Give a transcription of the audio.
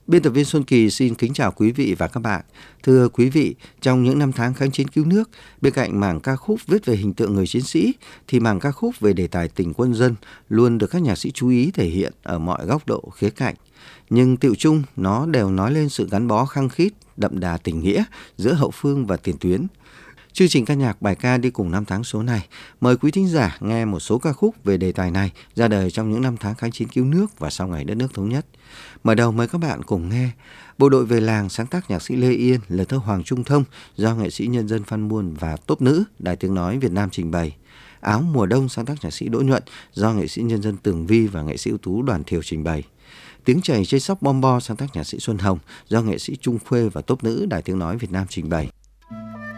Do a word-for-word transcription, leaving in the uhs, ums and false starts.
Biên tập viên Xuân Kỳ xin kính chào quý vị và các bạn. Thưa quý vị, trong những năm tháng kháng chiến cứu nước, bên cạnh mảng ca khúc viết về hình tượng người chiến sĩ, thì mảng ca khúc về đề tài tình quân dân luôn được các nhạc sĩ chú ý thể hiện ở mọi góc độ khía cạnh. Nhưng tựu chung, nó đều nói lên sự gắn bó khăng khít, đậm đà tình nghĩa giữa hậu phương và tiền tuyến. Chương trình ca nhạc bài ca đi cùng năm tháng số này, mời quý thính giả nghe một số ca khúc về đề tài này ra đời trong những năm tháng kháng chiến cứu nước và sau ngày đất nước thống nhất. Mở đầu mời các bạn cùng nghe Bộ đội về làng sáng tác nhạc sĩ Lê Yên, lời thơ Hoàng Trung Thông do nghệ sĩ nhân dân Phan Muôn và Tốp Nữ Đài Tiếng Nói Việt Nam trình bày. Áo mùa đông sáng tác nhạc sĩ Đỗ Nhuận do nghệ sĩ nhân dân Tường Vi và nghệ sĩ ưu tú Đoàn Thiều trình bày. Tiếng chảy trên sóc bom bo sáng tác nhạc sĩ Xuân Hồng do nghệ sĩ Trung Khuê và Tốp Nữ Đài Tiếng Nói Việt Nam trình bày.